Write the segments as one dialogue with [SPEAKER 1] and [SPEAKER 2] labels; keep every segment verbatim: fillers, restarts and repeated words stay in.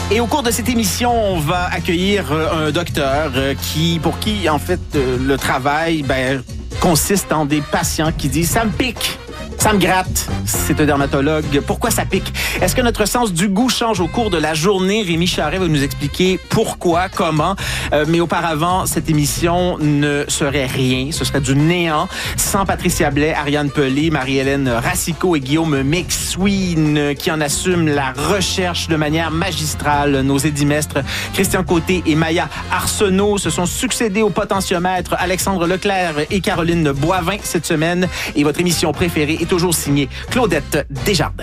[SPEAKER 1] Et au cours de cette émission, on va accueillir un docteur qui, pour qui, en fait, le travail ben, consiste en des patients qui disent « ça me pique ». Ça me gratte. C'est un dermatologue. Pourquoi ça pique? Est-ce que notre sens du goût change au cours de la journée? Rémi Charret va nous expliquer pourquoi, comment. Euh, mais auparavant, cette émission ne serait rien. Ce serait du néant. Sans Patricia Blais, Ariane Pelé, Marie-Hélène Racicot et Guillaume Mixwin, qui en assument la recherche de manière magistrale. Nos édimestres, Christian Côté et Maya Arsenault, se sont succédés au potentiomètre Alexandre Leclerc et Caroline Boivin cette semaine. Et votre émission préférée est toujours signée Claudette Desjardins.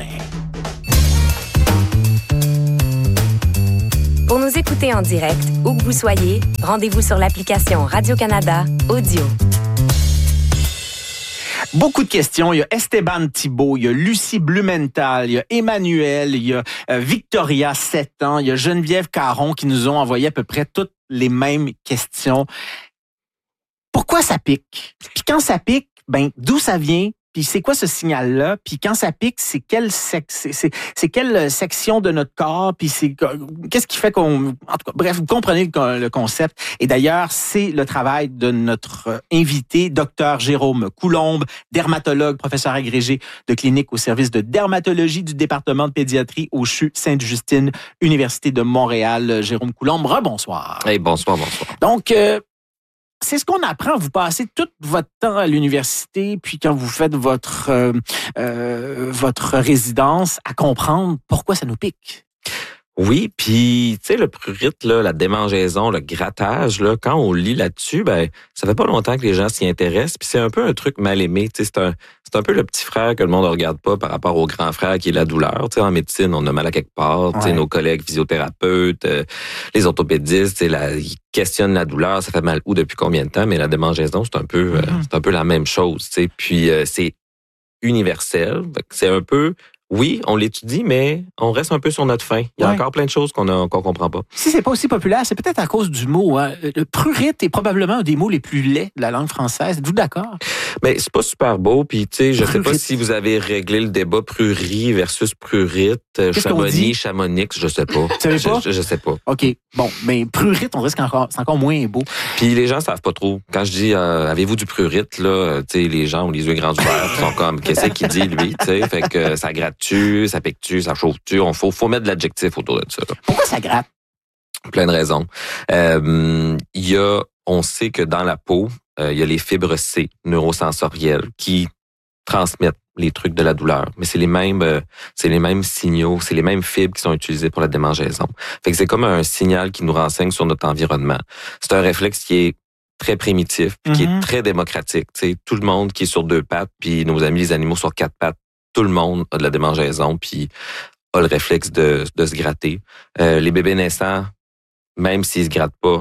[SPEAKER 2] Pour nous écouter en direct, où que vous soyez, rendez-vous sur l'application Radio-Canada Audio.
[SPEAKER 1] Beaucoup de questions. Il y a Esteban Thibault, il y a Lucie Blumenthal, il y a Emmanuel, il y a euh, Victoria, sept ans, il y a Geneviève Caron qui nous ont envoyé à peu près toutes les mêmes questions. Pourquoi ça pique? Puis quand ça pique, ben d'où ça vient? Puis c'est quoi ce signal-là? Puis quand ça pique, c'est quelle, sec- c'est, c'est, c'est quelle section de notre corps? Puis c'est qu'est-ce qui fait qu'on... En tout cas, bref, vous comprenez le, le concept. Et d'ailleurs, c'est le travail de notre invité, docteur Jérôme Coulombe, dermatologue, professeur agrégé de clinique au service de dermatologie du département de pédiatrie au C H U Sainte-Justine, Université de Montréal. Jérôme Coulombe, rebonsoir.
[SPEAKER 3] Hey, bonsoir, bonsoir.
[SPEAKER 1] Donc... Euh, C'est ce qu'on apprend. Vous passez tout votre temps à l'université, puis quand vous faites votre euh, euh, votre résidence, à comprendre pourquoi ça nous pique.
[SPEAKER 3] Oui, puis tu sais le prurite là, la démangeaison, le grattage là, quand on lit là-dessus, ben ça fait pas longtemps que les gens s'y intéressent, puis c'est un peu un truc mal aimé, tu sais c'est un c'est un peu le petit frère que le monde ne regarde pas par rapport au grand frère qui est la douleur, tu sais en médecine, on a mal à quelque part, tu sais ouais. Nos collègues physiothérapeutes, euh, les orthopédistes, tu sais la ils questionnent la douleur, ça fait mal où depuis combien de temps, mais la démangeaison, c'est un peu mm-hmm. euh, c'est un peu la même chose, tu sais, puis euh, c'est universel, c'est un peu oui, on l'étudie, mais on reste un peu sur notre faim. Il y a ouais. encore plein de choses qu'on a, qu'on comprend pas.
[SPEAKER 1] Si c'est pas aussi populaire, c'est peut-être à cause du mot. Hein. Le prurite est probablement un des mots les plus laids de la langue française. Êtes-vous d'accord?
[SPEAKER 3] Mais c'est pas super beau. Puis tu sais, je prurite. sais pas si vous avez réglé le débat prurie versus prurite,
[SPEAKER 1] Qu'est-ce
[SPEAKER 3] Chamonix, Chamonix, je sais pas.
[SPEAKER 1] Vous savez pas?
[SPEAKER 3] Je, je sais pas.
[SPEAKER 1] Ok, bon, mais prurite, on risque encore, c'est encore moins beau.
[SPEAKER 3] Puis les gens savent pas trop. Quand je dis, euh, avez-vous du prurite là, tu sais, les gens ont les yeux grands ouverts, ils sont comme, qu'est-ce qu'il dit lui, tu sais, fait que ça gratte-tu, ça pique-tu, ça chauffe-tu, on faut, faut mettre de l'adjectif autour de ça. Là.
[SPEAKER 1] Pourquoi ça gratte?
[SPEAKER 3] Plein de raisons. Euh, il y a, on sait que dans la peau, euh, il y a les fibres C, neurosensorielles, qui transmettent les trucs de la douleur. Mais c'est les mêmes, euh, c'est les mêmes signaux, c'est les mêmes fibres qui sont utilisées pour la démangeaison. Fait que c'est comme un signal qui nous renseigne sur notre environnement. C'est un réflexe qui est très primitif, puis mm-hmm. qui est très démocratique. Tu sais, tout le monde qui est sur deux pattes, puis nos amis les animaux sur quatre pattes, tout le monde a de la démangeaison, puis a le réflexe de, de se gratter. Euh, les bébés naissants, même s'ils se grattent pas,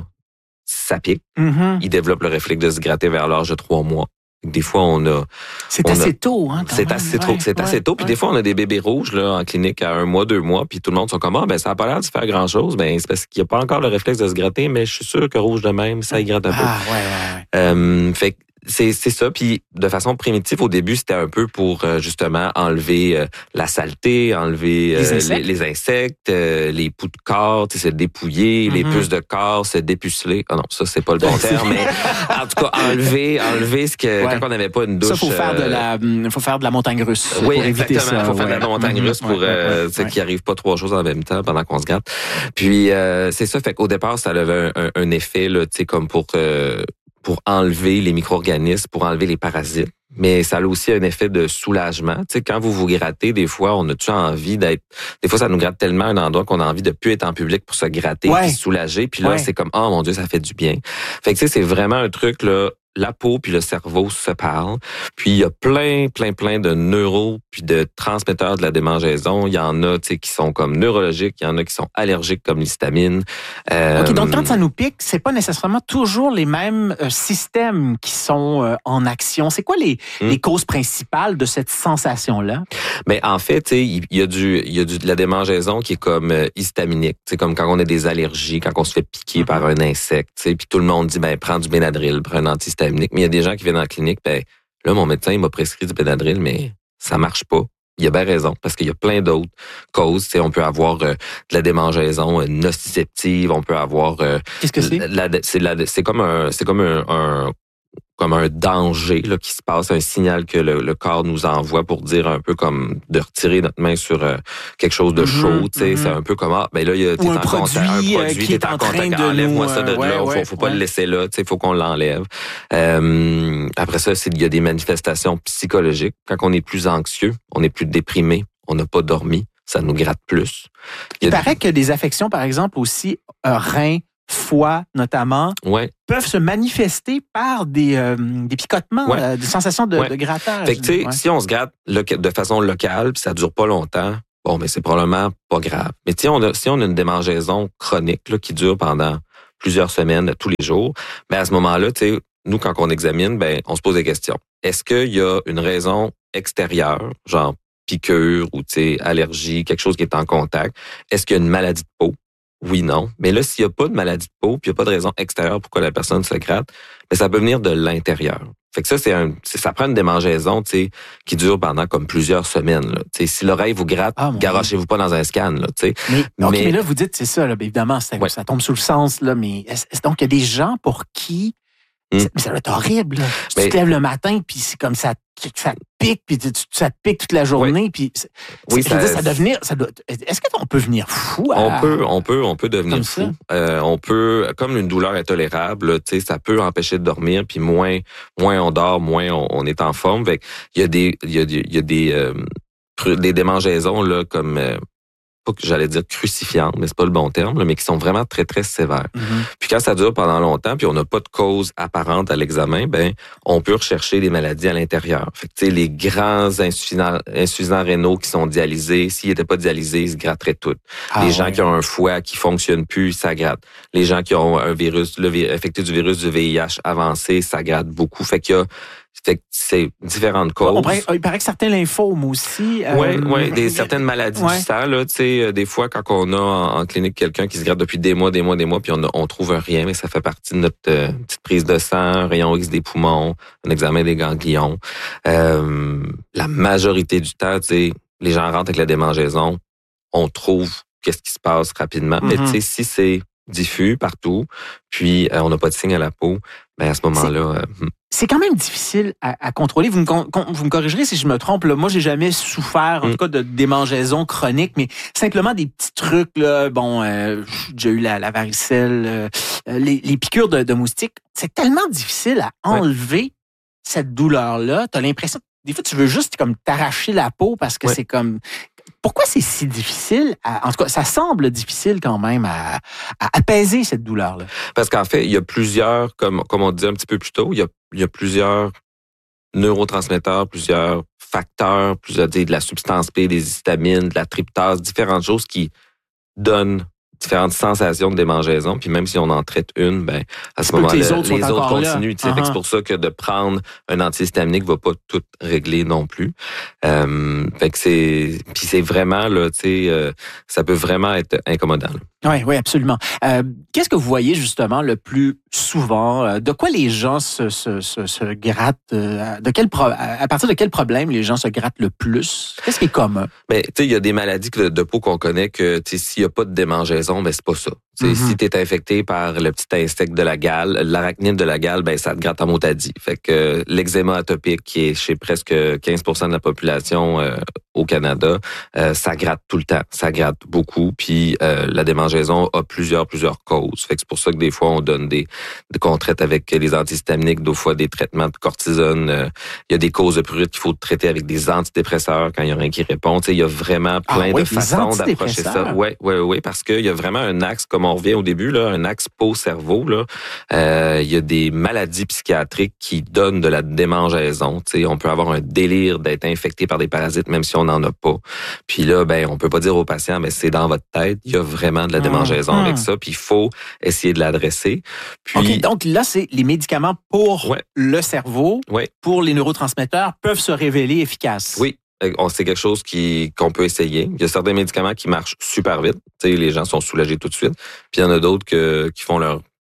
[SPEAKER 3] ça pique. Mm-hmm. Ils développent le réflexe de se gratter vers l'âge de trois mois. Des fois, on a...
[SPEAKER 1] C'est
[SPEAKER 3] on
[SPEAKER 1] assez
[SPEAKER 3] a,
[SPEAKER 1] tôt, hein?
[SPEAKER 3] C'est
[SPEAKER 1] même.
[SPEAKER 3] assez
[SPEAKER 1] ouais,
[SPEAKER 3] tôt, c'est
[SPEAKER 1] ouais,
[SPEAKER 3] assez tôt. Puis
[SPEAKER 1] ouais.
[SPEAKER 3] des fois, on a des bébés rouges là en clinique à un mois, deux mois, puis tout le monde sont comme ah ben ça a pas l'air de faire grand chose. Ben c'est parce qu'il y a pas encore le réflexe de se gratter, mais je suis sûr que rouge de même, ça y gratte un peu.
[SPEAKER 1] Ah ouais, ouais, ouais.
[SPEAKER 3] Euh, fait que c'est c'est ça. Puis de façon primitive, au début, c'était un peu pour euh, justement enlever euh, la saleté, enlever euh,
[SPEAKER 1] les insectes,
[SPEAKER 3] les, les, insectes euh, les poux de corps, se dépouiller, mm-hmm. les puces de corps, se dépuceler. Ah non, ça c'est pas le bon terme, mais en tout cas enlever, enlever ce que ouais. quand on n'avait pas une douche.
[SPEAKER 1] Ça faut faire de la, faut faire de la montagne russe.
[SPEAKER 3] Oui,
[SPEAKER 1] pour éviter
[SPEAKER 3] exactement.
[SPEAKER 1] ça.
[SPEAKER 3] Faut faire
[SPEAKER 1] ouais.
[SPEAKER 3] de la montagne
[SPEAKER 1] mm-hmm.
[SPEAKER 3] russe pour
[SPEAKER 1] ouais,
[SPEAKER 3] euh,
[SPEAKER 1] ouais, ouais.
[SPEAKER 3] qu'il arrive pas trois choses en même temps pendant qu'on se gratte. Puis euh, c'est ça. Fait qu'au départ, ça avait un, un, un effet là, tu sais comme pour euh, pour enlever les micro-organismes, pour enlever les parasites. Mais ça a aussi un effet de soulagement. Tu sais, quand vous vous grattez, des fois, on a-tu envie d'être... Des fois, ça nous gratte tellement un endroit qu'on a envie de plus être en public pour se gratter
[SPEAKER 1] ouais.
[SPEAKER 3] puis se soulager. Puis là, ouais. c'est comme, oh mon Dieu, ça fait du bien. Fait que tu sais, c'est vraiment un truc, là, la peau puis le cerveau se parlent. Puis il y a plein, plein, plein de neuros puis de transmetteurs de la démangeaison. Il y en a, tu sais, qui sont comme neurologiques. Il y en a qui sont allergiques comme l'histamine.
[SPEAKER 1] Euh, OK, donc quand ça nous pique, c'est pas nécessairement toujours les mêmes euh, systèmes qui sont euh, en action. C'est quoi les, hmm. les causes principales de cette sensation-là?
[SPEAKER 3] Mais en fait, tu sais, il y a du, il y a du, de la démangeaison qui est comme euh, histaminique. C'est comme quand on a des allergies, quand on se fait piquer mm-hmm. par un insecte, tu sais, puis tout le monde dit, ben, prends du Benadryl, prends un antihistaminique. Mais il y a des gens qui viennent en clinique, ben, là, mon médecin, il m'a prescrit du Benadryl, mais ça marche pas. il a bien raison, parce qu'il y a plein d'autres causes. T'sais, on peut avoir euh, de la démangeaison euh, nociceptive, on peut avoir... Euh,
[SPEAKER 1] Qu'est-ce que c'est?
[SPEAKER 3] La, c'est, la, c'est comme un, c'est comme un, un comme un danger là, qui se passe, un signal que le, le corps nous envoie pour dire un peu comme de retirer notre main sur euh, quelque chose de
[SPEAKER 1] mm-hmm,
[SPEAKER 3] chaud. Mm-hmm. C'est un peu comme, ah, ben là, t'es
[SPEAKER 1] Ou un
[SPEAKER 3] en
[SPEAKER 1] produit,
[SPEAKER 3] contact, un produit
[SPEAKER 1] euh, qui est en, en train de
[SPEAKER 3] enlève-moi
[SPEAKER 1] nous,
[SPEAKER 3] ça de
[SPEAKER 1] euh,
[SPEAKER 3] là,
[SPEAKER 1] ouais,
[SPEAKER 3] faut, faut pas
[SPEAKER 1] ouais.
[SPEAKER 3] le laisser là, il faut qu'on l'enlève. Euh, après ça, c'est, il y a des manifestations psychologiques. Quand on est plus anxieux, on est plus déprimé, on n'a pas dormi, ça nous gratte plus.
[SPEAKER 1] Il, il paraît des... que des affections, par exemple, aussi, euh, reins, foie notamment,
[SPEAKER 3] ouais.
[SPEAKER 1] peuvent se manifester par des, euh, des picotements,
[SPEAKER 3] ouais.
[SPEAKER 1] euh, des sensations de,
[SPEAKER 3] ouais.
[SPEAKER 1] de grattage.
[SPEAKER 3] Fait que, tu sais, ouais. si on se gratte de façon locale, puis ça dure pas longtemps, bon, mais c'est probablement pas grave. Mais si on a, si on a une démangeaison chronique là, qui dure pendant plusieurs semaines, tous les jours, ben à ce moment-là, tu sais, nous, quand on examine, ben on se pose des questions. Est-ce qu'il y a une raison extérieure, genre piqûre ou, tu sais, allergie, quelque chose qui est en contact? Est-ce qu'il y a une maladie de peau? Oui, non. Mais là, s'il n'y a pas de maladie de peau, puis il n'y a pas de raison extérieure pourquoi la personne se gratte, mais ça peut venir de l'intérieur. Fait que ça, c'est un, c'est, ça prend une démangeaison, tu sais, qui dure pendant comme plusieurs semaines, là. Tu sais, si l'oreille vous gratte, ah, garochez-vous pas dans un scan, là, tu sais.
[SPEAKER 1] Mais, okay, mais, mais là, vous dites, c'est ça, là, évidemment, c'est, ouais. ça tombe sous le sens, là, mais est-ce, donc, il y a des gens pour qui, mm. ça, ça doit être horrible, là. Mais, tu te lèves le matin, puis c'est comme ça, ça te pique, puis ça te pique toute la journée, oui. puis oui, ça, dire, ça doit venir, ça doit, est-ce qu'on peut venir fou? À,
[SPEAKER 3] on peut, on peut, on peut devenir fou. Euh, on peut, comme une douleur intolérable, tu sais, ça peut empêcher de dormir, puis moins, moins on dort, moins on, on est en forme. Fait il y a des, il y a, il y a des, euh, des démangeaisons là comme euh, pas que j'allais dire crucifiantes, mais c'est pas le bon terme, là, mais qui sont vraiment très, très sévères. Mm-hmm. Puis quand ça dure pendant longtemps, puis on n'a pas de cause apparente à l'examen, ben on peut rechercher des maladies à l'intérieur. Fait que tu sais, les grands insuffisants, insuffisants rénaux qui sont dialysés, s'ils n'étaient pas dialysés, ils se gratteraient toutes. Ah, les gens ouais. qui ont un foie qui fonctionne plus, ça gratte. Les gens qui ont un virus, le infecté du virus du V I H avancé, ça gratte beaucoup. Fait qu'il y a Fait que c'est différentes causes.
[SPEAKER 1] On paraît, il paraît que certains lymphomes aussi.
[SPEAKER 3] Oui, euh, oui, des certaines maladies ouais. du sang, là, tu sais, des fois, quand on a en, en clinique quelqu'un qui se gratte depuis des mois, des mois, des mois, puis on, a, on trouve rien, mais ça fait partie de notre euh, petite prise de sang, un rayon X des poumons, un examen des ganglions. Euh, la majorité du temps, tu sais, les gens rentrent avec la démangeaison, on trouve qu'est-ce qui se passe rapidement. Mm-hmm. Mais tu sais, si c'est diffus partout, puis euh, on n'a pas de signe à la peau, ben à ce moment-là...
[SPEAKER 1] C'est, euh, c'est quand même difficile à, à contrôler. Vous me, vous me corrigerez si je me trompe. Là. Moi, j'ai jamais souffert, en mm. tout cas, de démangeaison chronique, mais simplement des petits trucs. Là, bon, euh, j'ai déjà eu la, la varicelle, euh, les, les piqûres de, de moustiques. C'est tellement difficile à enlever ouais. cette douleur-là. Tu as l'impression... Des fois, tu veux juste comme t'arracher la peau parce que ouais. c'est comme... Pourquoi c'est si difficile? À, en tout cas, ça semble difficile quand même à, à apaiser cette douleur-là.
[SPEAKER 3] Parce qu'en fait, il y a plusieurs, comme, comme on disait un petit peu plus tôt, il y a, il y a plusieurs neurotransmetteurs, plusieurs facteurs, plusieurs, de la substance P, des histamines, de la tryptase, différentes choses qui donnent différentes sensations de démangeaison, puis même si on en traite une, ben à ce moment-là, les autres, les autres continuent. Uh-huh. Fait que c'est pour ça que de prendre un antihistaminique va pas tout régler non plus. Euh, fait que c'est, puis c'est vraiment là, tu sais, euh, ça peut vraiment être incommodant. Là.
[SPEAKER 1] Oui, oui, absolument. Euh, qu'est-ce que vous voyez justement le plus souvent? De quoi les gens se, se, se, se grattent? De quel pro- à partir de quel problème les gens se grattent le plus? Qu'est-ce qui est commun?
[SPEAKER 3] Ben, tu sais, il y a des maladies de, de peau qu'on connaît que, tu sais, s'il n'y a pas de démangeaison, ben c'est pas ça. Mm-hmm. Si tu es infecté par le petit insecte de la gale, l'arachnide de la gale, ben ça te gratte en motadie. Fait que euh, l'eczéma atopique, qui est chez presque quinze pour cent de la population euh, au Canada, euh, ça gratte tout le temps. Ça gratte beaucoup. Puis euh, la démangeaison a plusieurs, plusieurs causes. Fait que c'est pour ça que des fois, on donne des, des qu'on traite avec les antihistaminiques, des fois des traitements de cortisone. Euh, il y a des causes de prurite qu'il faut traiter avec des antidépresseurs quand il y a rien qui répond. Tu sais, il y a vraiment plein ah, oui, de façons d'approcher ça. Oui, oui, oui, parce qu'il y a vraiment un axe, comme on revient au début, là, un axe peau-cerveau. Là, euh, il y a des maladies psychiatriques qui donnent de la démangeaison. Tu sais, on peut avoir un délire d'être infecté par des parasites, même si on n'en a pas. Puis là, ben, on peut pas dire au patient, mais c'est dans votre tête. Il y a vraiment de la démangeaison mmh. avec ça. Puis il faut essayer de l'adresser. Puis,
[SPEAKER 1] okay, donc là, c'est les médicaments pour ouais. le cerveau,
[SPEAKER 3] ouais.
[SPEAKER 1] pour les neurotransmetteurs, peuvent se révéler efficaces.
[SPEAKER 3] Oui. C'est quelque chose qui qu'on peut essayer. Il y a certains médicaments qui marchent super vite. Tu sais, les gens sont soulagés tout de suite. Puis il y en a d'autres que, qui font leur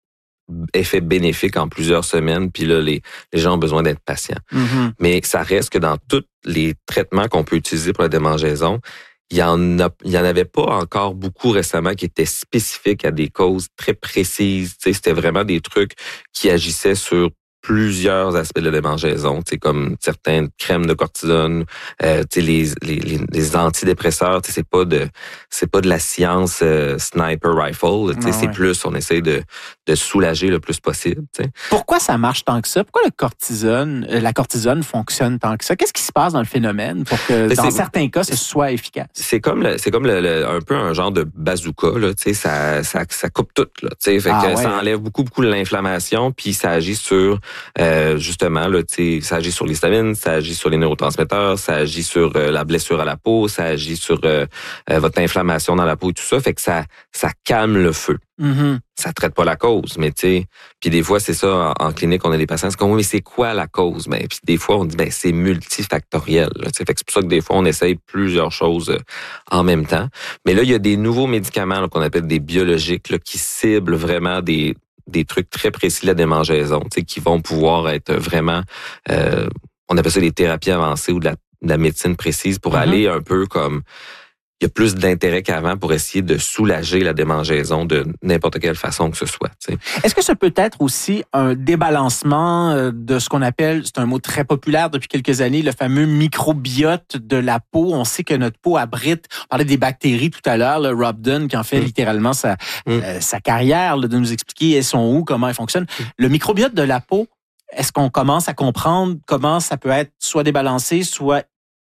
[SPEAKER 3] effets bénéfiques en plusieurs semaines, puis là, les, les gens ont besoin d'être patients. Mm-hmm. Mais ça reste que dans tous les traitements qu'on peut utiliser pour la démangeaison, il y en a, il y en avait pas encore beaucoup récemment qui étaient spécifiques à des causes très précises. Tu sais, c'était vraiment des trucs qui agissaient sur plusieurs aspects de la démangeaison, tu sais, comme certaines crèmes de cortisone, euh, tu sais, les, les, les, les antidépresseurs, tu sais, c'est pas de, c'est pas de la science euh, sniper rifle, tu sais, ah, c'est ouais. plus, on essaie de, de soulager le plus possible, tu sais.
[SPEAKER 1] Pourquoi ça marche tant que ça? Pourquoi le cortisone, la cortisone fonctionne tant que ça? Qu'est-ce qui se passe dans le phénomène pour que, Mais dans certains cas, ce soit efficace?
[SPEAKER 3] C'est comme, le, c'est comme le, le, un peu un genre de bazooka, là, tu sais, ça, ça, ça coupe tout, là, tu sais, fait ah, que ouais. ça enlève beaucoup, beaucoup de l'inflammation, puis ça agit sur Euh, justement, là, ça agit sur l'histamine, ça agit sur les neurotransmetteurs, ça agit sur euh, la blessure à la peau, ça agit sur euh, euh, votre inflammation dans la peau et tout ça. Fait que ça, ça calme le feu. Mm-hmm. Ça traite pas la cause, mais tu sais, puis des fois c'est ça en, en clinique, on a des patients, c'est comme oui, mais c'est quoi la cause? Ben puis des fois on dit ben c'est multifactoriel. Là, fait que c'est pour ça que des fois on essaye plusieurs choses euh, en même temps. Mais là il y a des nouveaux médicaments là, qu'on appelle des biologiques là, qui ciblent vraiment des des trucs très précis de la démangeaison, tu sais, qui vont pouvoir être vraiment, euh, on appelle ça des thérapies avancées ou de la, de la médecine précise pour mm-hmm. aller un peu comme, il y a plus d'intérêt qu'avant pour essayer de soulager la démangeaison de n'importe quelle façon que ce soit. Tu sais.
[SPEAKER 1] Est-ce que ça peut être aussi un débalancement de ce qu'on appelle, c'est un mot très populaire depuis quelques années, le fameux microbiote de la peau? On sait que notre peau abrite, on parlait des bactéries tout à l'heure, là, Rob Dunn qui en fait mm. littéralement sa, mm. euh, sa carrière, là, de nous expliquer elles sont où, comment elles fonctionnent. Mm. Le microbiote de la peau, est-ce qu'on commence à comprendre comment ça peut être soit débalancé, soit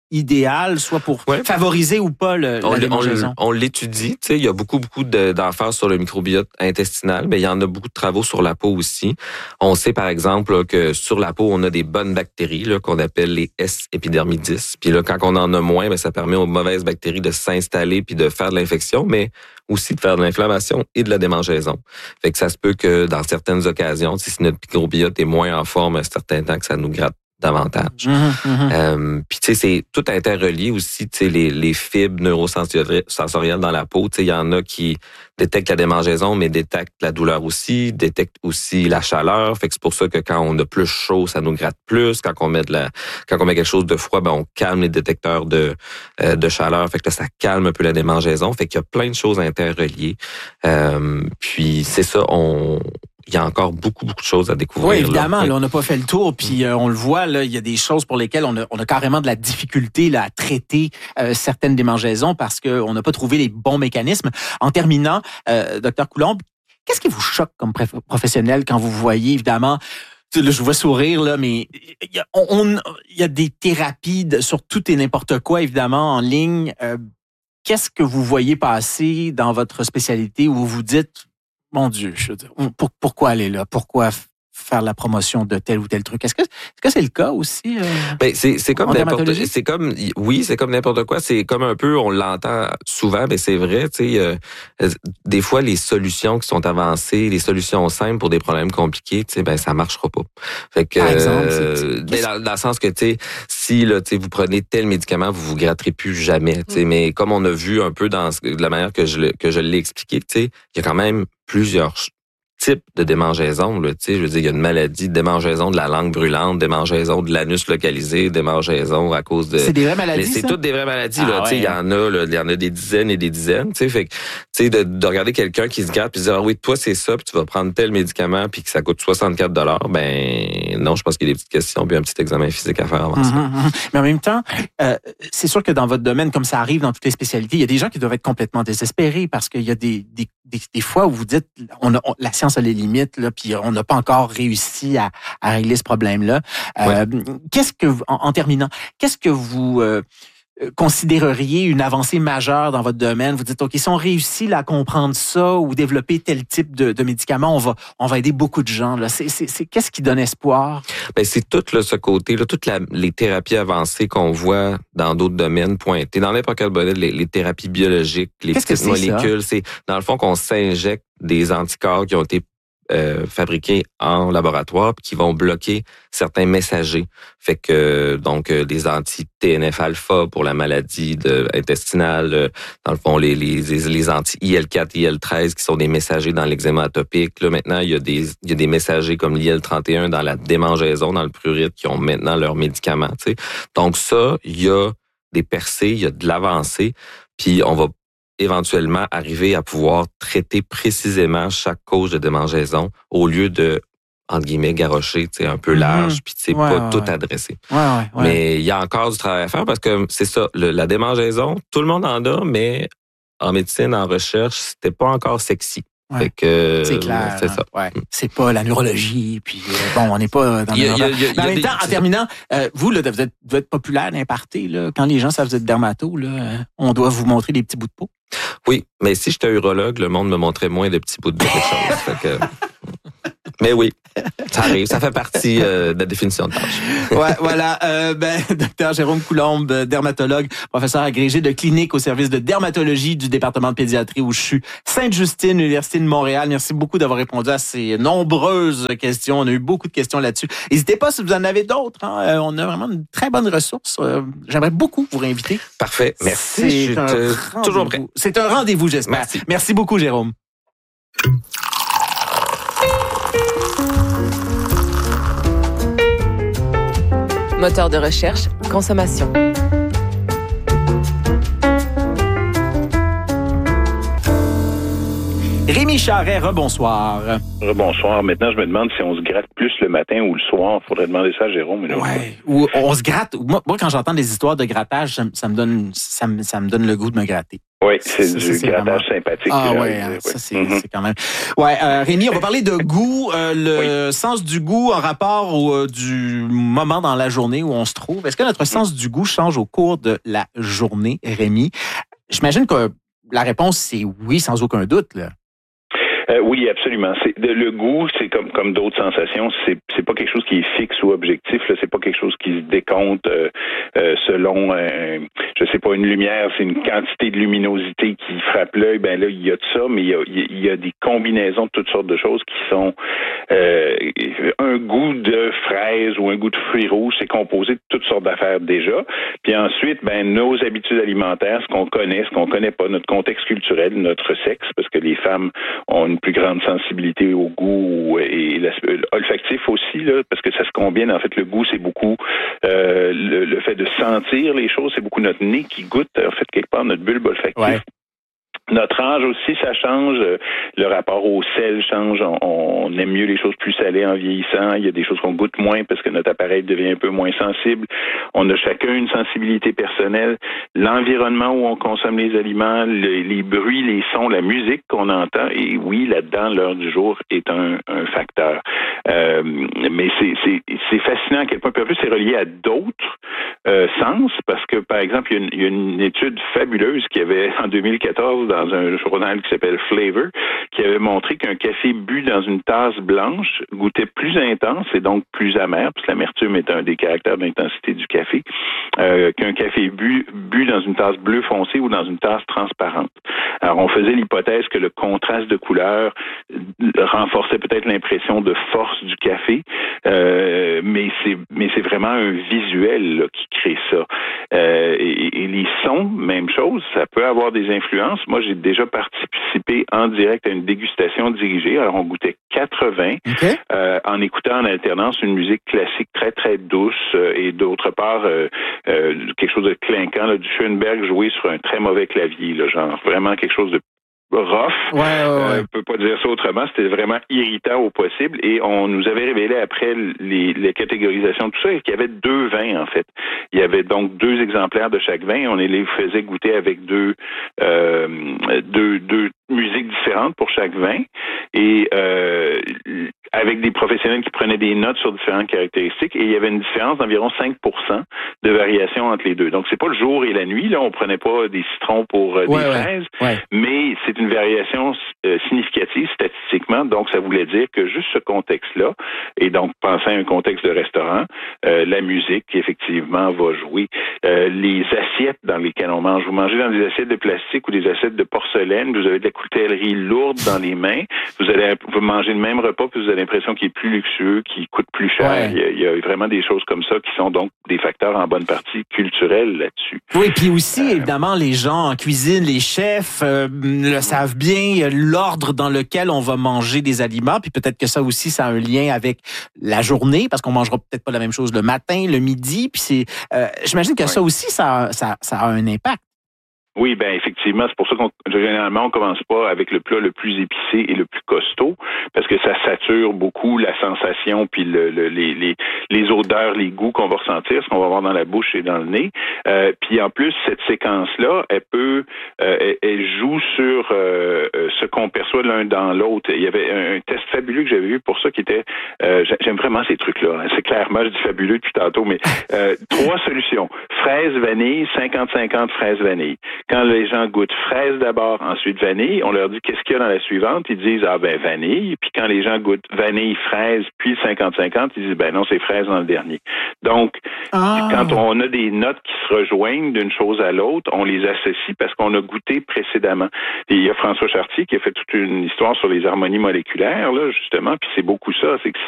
[SPEAKER 1] idéal, soit pour ouais. favoriser ou pas le,
[SPEAKER 3] on,
[SPEAKER 1] la démangeaison?
[SPEAKER 3] On, on l'étudie, tu sais, il y a beaucoup, beaucoup de, d'affaires sur le microbiote intestinal, mais il y en a beaucoup de travaux sur la peau aussi. On sait, par exemple, là, que sur la peau, on a des bonnes bactéries, là, qu'on appelle les S. epidermidis. Puis là, quand on en a moins, ben, ça permet aux mauvaises bactéries de s'installer puis de faire de l'infection, mais aussi de faire de l'inflammation et de la démangeaison. Fait que ça se peut que dans certaines occasions, si notre microbiote est moins en forme à un certain temps, que ça nous gratte davantage. Mmh, mmh. Euh, puis tu sais, c'est tout interrelié aussi, tu sais, les, les fibres neurosensorielles dans la peau, tu sais, il y en a qui détectent la démangeaison, mais détectent la douleur aussi, détectent aussi la chaleur. Fait que c'est pour ça que quand on a plus chaud, ça nous gratte plus. Quand on met de la, quand on met quelque chose de froid, ben on calme les détecteurs de euh, de chaleur. Fait que là, ça calme un peu la démangeaison. Fait qu'il y a plein de choses interreliées. Euh, puis c'est ça, on il y a encore beaucoup, beaucoup de choses à découvrir.
[SPEAKER 1] Oui, évidemment. Là, là on n'a pas fait le tour, puis euh, on le voit, là, il y a des choses pour lesquelles on a, on a carrément de la difficulté là, à traiter euh, certaines démangeaisons parce qu'on n'a pas trouvé les bons mécanismes. En terminant, euh, docteur Coulombe, qu'est-ce qui vous choque comme professionnel quand vous voyez, évidemment, là, je vous vois sourire, là, mais il y a, on, il y a des thérapies de, sur tout et n'importe quoi, évidemment, en ligne. Euh, qu'est-ce que vous voyez passer dans votre spécialité où vous vous dites, mon Dieu, je veux dire, pour, pourquoi aller là? Pourquoi faire la promotion de tel ou tel truc? Est-ce que est-ce que c'est le cas aussi? Euh,
[SPEAKER 3] ben, c'est, c'est comme n'importe c'est comme oui, c'est comme n'importe quoi. C'est comme un peu, on l'entend souvent, mais c'est vrai, tu sais, euh, des fois, les solutions qui sont avancées, les solutions simples pour des problèmes compliqués, tu sais, ben, ça marchera pas. Fait que,
[SPEAKER 1] Par exemple, c'est, c'est...
[SPEAKER 3] Ben, dans, dans le sens que, tu sais, si, là, tu sais, vous prenez tel médicament, vous vous gratterez plus jamais, tu sais, mm. mais comme on a vu un peu dans de la manière que je, que je l'ai expliqué, tu sais, il y a quand même plusieurs types de démangeaison, là, tu sais, je veux dire, il y a une maladie de démangeaison de la langue brûlante, démangeaison de l'anus localisé, démangeaison à cause de...
[SPEAKER 1] C'est des vraies maladies,
[SPEAKER 3] C'est
[SPEAKER 1] ça?
[SPEAKER 3] toutes des vraies maladies,
[SPEAKER 1] ah,
[SPEAKER 3] là, tu sais, il y en a, là, il y en a des dizaines et des dizaines, tu sais, fait que, tu sais, de, de regarder quelqu'un qui se gratte puis de dire, ah oui, toi, c'est ça, puis tu vas prendre tel médicament puis que ça coûte soixante-quatre dollars, ben, non, je pense qu'il y a des petites questions puis un petit examen physique à faire avant ça.
[SPEAKER 1] Mm-hmm, mm-hmm. Mais en même temps, euh, c'est sûr que dans votre domaine, comme ça arrive dans toutes les spécialités, il y a des gens qui doivent être complètement désespérés parce qu'il y a des, des, des, des fois où vous dites, on a, on, la science a les limites, là, puis on n'a pas encore réussi à, à régler ce problème-là. Euh, ouais. Qu'est-ce que, en, en terminant, qu'est-ce que vous euh, considéreriez une avancée majeure dans votre domaine? Vous dites, OK, si on réussit là, à comprendre ça ou développer tel type de, de médicament, on va, on va aider beaucoup de gens. Là. C'est, c'est, c'est, qu'est-ce qui donne espoir?
[SPEAKER 3] Ben, c'est tout là, ce côté, là, toutes la, les thérapies avancées qu'on voit dans d'autres domaines pointés. Dans n'importe quel domaine, les, les thérapies biologiques, les
[SPEAKER 1] qu'est-ce
[SPEAKER 3] petites
[SPEAKER 1] que c'est,
[SPEAKER 3] molécules, ça? C'est dans le fond qu'on s'injecte des anticorps qui ont été euh, fabriqués en laboratoire puis qui vont bloquer certains messagers. Fait que donc euh, des anti-T N F alpha pour la maladie de, intestinale, euh, dans le fond les les les anti-I L quatre, I L treize qui sont des messagers dans l'eczéma atopique. Là maintenant, il y a des il y a des messagers comme l'I L trente et un dans la démangeaison, dans le prurite qui ont maintenant leurs médicaments, tu sais. Donc ça, il y a des percées, il y a de l'avancée, puis on va éventuellement arriver à pouvoir traiter précisément chaque cause de démangeaison au lieu de, entre guillemets, garrocher, tu sais, un peu large, mm-hmm. puis tu sais,
[SPEAKER 1] ouais,
[SPEAKER 3] pas
[SPEAKER 1] ouais,
[SPEAKER 3] tout
[SPEAKER 1] ouais.
[SPEAKER 3] adresser.
[SPEAKER 1] Ouais, ouais, ouais.
[SPEAKER 3] Mais il y a encore du travail à faire parce que c'est ça, le, la démangeaison, tout le monde en a, mais en médecine, en recherche, c'était pas encore sexy.
[SPEAKER 1] Ouais.
[SPEAKER 3] Fait que,
[SPEAKER 1] c'est clair.
[SPEAKER 3] C'est
[SPEAKER 1] hein?
[SPEAKER 3] ça.
[SPEAKER 1] Ouais. C'est pas la neurologie, puis euh, bon, on n'est pas dans le. Mais en même temps, en terminant, euh, vous, là, vous êtes, vous êtes populaire d'imparter, là. Quand les gens savent que vous êtes dermato, là, euh, on doit vous montrer des petits bouts de peau.
[SPEAKER 3] Oui, mais si j'étais urologue, le monde me montrait moins de petits bouts de quelque chose. Fait que... Mais oui, ça arrive, ça fait partie euh, de la définition de tâche.
[SPEAKER 1] Ouais, voilà. Euh, ben, docteur Jérôme Coulombe, dermatologue, professeur agrégé de clinique au service de dermatologie du département de pédiatrie au C H U Sainte-Justine, Université de Montréal. Merci beaucoup d'avoir répondu à ces nombreuses questions. On a eu beaucoup de questions là-dessus. N'hésitez pas si vous en avez d'autres. Hein. On a vraiment une très bonne ressource. Euh, j'aimerais beaucoup vous réinviter.
[SPEAKER 3] Parfait. Merci.
[SPEAKER 1] C'est
[SPEAKER 3] Je suis toujours prêt.
[SPEAKER 1] C'est un rendez-vous, j'espère.
[SPEAKER 3] Merci.
[SPEAKER 1] Merci beaucoup, Jérôme.
[SPEAKER 4] Moteur de recherche, consommation.
[SPEAKER 1] Rémi Charret, rebonsoir.
[SPEAKER 5] Rebonsoir. Maintenant, je me demande si on se gratte plus le matin ou le soir. Faudrait demander ça à Jérôme. Mais
[SPEAKER 1] ouais. Ou on se gratte. Moi, moi quand j'entends des histoires de grattage, ça, ça me donne, ça me, ça me donne le goût de me gratter.
[SPEAKER 5] Oui, c'est ça, du
[SPEAKER 1] c'est
[SPEAKER 5] grattage
[SPEAKER 1] vraiment...
[SPEAKER 5] sympathique.
[SPEAKER 1] Ah ouais, hein, ça c'est, mm-hmm. c'est quand même. Ouais, euh, Rémi, on va parler de goût, euh, le oui. sens du goût en rapport au euh, du moment dans la journée où on se trouve. Est-ce que notre sens du goût change au cours de la journée, Rémi? J'imagine que la réponse c'est oui, sans aucun doute, là.
[SPEAKER 5] Euh, oui, absolument. C'est de, le goût, c'est comme comme d'autres sensations, c'est c'est pas quelque chose qui est fixe ou objectif. Là, c'est pas quelque chose qui se décompte euh, euh, selon, euh, je sais pas, une lumière. C'est une quantité de luminosité qui frappe l'œil. Ben là, il y a de ça, mais il y a il y a des combinaisons de toutes sortes de choses qui sont euh, un goût de fraise ou un goût de fruits rouges. C'est composé de toutes sortes d'affaires déjà. Puis ensuite, ben nos habitudes alimentaires, ce qu'on connaît, ce qu'on connaît pas, notre contexte culturel, notre sexe, parce que les femmes ont une plus grande sensibilité au goût et olfactif aussi, là, parce que ça se combine. En fait, le goût, c'est beaucoup euh, le, le fait de sentir les choses, c'est beaucoup notre nez qui goûte, en fait, quelque part, notre bulbe olfactif.
[SPEAKER 1] Ouais.
[SPEAKER 5] Notre âge aussi, ça change. Le rapport au sel change. On, on aime mieux les choses plus salées en vieillissant. Il y a des choses qu'on goûte moins parce que notre appareil devient un peu moins sensible. On a chacun une sensibilité personnelle. L'environnement où on consomme les aliments, les, les bruits, les sons, la musique qu'on entend, et oui, là-dedans, l'heure du jour est un, un facteur. Euh, mais c'est, c'est, c'est fascinant à quel point, puis en plus, c'est relié à d'autres euh, sens parce que, par exemple, il y a une, il y a une étude fabuleuse qui avait en deux mille quatorze dans dans un journal qui s'appelle Flavor, qui avait montré qu'un café bu dans une tasse blanche goûtait plus intense et donc plus amer, puisque l'amertume est un des caractères d'intensité du café, euh, qu'un café bu, bu dans une tasse bleu foncé ou dans une tasse transparente. Alors, on faisait l'hypothèse que le contraste de couleurs renforçait peut-être l'impression de force du café, euh, mais c'est mais c'est vraiment un visuel là, qui crée ça. Euh, et, et les sons, même chose, ça peut avoir des influences. Moi, j'ai déjà participé en direct à une dégustation dirigée. Alors, on goûtait quatre vins okay. euh, en écoutant en alternance une musique classique très, très douce euh, et d'autre part, euh, euh, quelque chose de clinquant, là, du Schoenberg joué sur un très mauvais clavier, là, genre vraiment quelque chose de rough.
[SPEAKER 1] Ouais, ouais, ouais.
[SPEAKER 5] Euh, on peut pas dire ça autrement. C'était vraiment irritant au possible. Et on nous avait révélé après les, les catégorisations, tout ça, qu'il y avait deux vins, en fait. Il y avait donc deux exemplaires de chaque vin. On les faisait goûter avec deux, euh, deux, deux musiques différentes pour chaque vin. Et, euh, avec des professionnels qui prenaient des notes sur différentes caractéristiques. Et il y avait une différence d'environ cinq pour cent de variation entre les deux. Donc, c'est pas le jour et la nuit, là. On prenait pas des citrons pour euh,
[SPEAKER 1] ouais,
[SPEAKER 5] des
[SPEAKER 1] ouais,
[SPEAKER 5] fraises.
[SPEAKER 1] Ouais.
[SPEAKER 5] Mais Et c'est une variation euh, significative statistiquement, donc ça voulait dire que juste ce contexte-là, et donc pensez à un contexte de restaurant, euh, la musique qui effectivement va jouer, euh, les assiettes dans lesquelles on mange. Vous mangez dans des assiettes de plastique ou des assiettes de porcelaine, vous avez de la coutellerie lourde dans les mains, vous allez vous mangez le même repas, puis vous avez l'impression qu'il est plus luxueux, qu'il coûte plus cher. Ouais. Il, y a, il y a vraiment des choses comme ça qui sont donc des facteurs en bonne partie culturels là-dessus.
[SPEAKER 1] Oui, puis aussi, euh, évidemment, les gens en cuisine, les chefs euh, le savent bien, l'ordre dans lequel on va manger des aliments, puis peut-être que ça aussi, ça a un lien avec la journée, parce qu'on mangera peut-être pas la même chose le matin, le midi, puis c'est, euh, j'imagine que ouais. ça aussi, ça, ça, ça a un impact.
[SPEAKER 5] Oui, ben effectivement, c'est pour ça qu'on généralement on commence pas avec le plat le plus épicé et le plus costaud, parce que ça sature beaucoup la sensation puis le, le, les, les les odeurs, les goûts qu'on va ressentir, ce qu'on va avoir dans la bouche et dans le nez. Euh, puis en plus, cette séquence-là, elle peut, euh, elle, elle joue sur euh, ce qu'on perçoit l'un dans l'autre. Il y avait un, un test fabuleux que j'avais vu pour ça qui était, euh, j'aime vraiment ces trucs-là. C'est clairement, je dis fabuleux depuis tantôt, mais euh, trois solutions: fraise, vanille, cinquante cinquante fraise, vanille. Quand les gens goûtent fraise d'abord, ensuite vanille, on leur dit qu'est-ce qu'il y a dans la suivante, ils disent ah ben vanille, puis quand les gens goûtent vanille, fraise, puis cinquante cinquante, ils disent ben non, c'est fraise dans le dernier. Donc, ah. quand on a des notes qui se rejoignent d'une chose à l'autre, on les associe parce qu'on a goûté précédemment. Et il y a François Chartier qui a fait toute une histoire sur les harmonies moléculaires, là, justement, puis c'est beaucoup ça, c'est que